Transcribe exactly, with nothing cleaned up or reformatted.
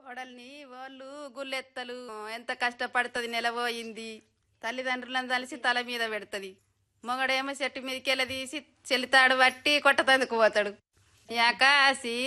కోడల్ని వాళ్ళు గుల్లెత్తలు ఎంత కష్టపడుతుంది, నెలపోయింది. తల్లిదండ్రులను తలిసి తల మీద పెడుతుంది. మొగడేమో చెట్టు మీదకెళ్ళ తీసి చెల్లితాడు బట్టి కొట్టతందుకు పోతాడు. యాకాసి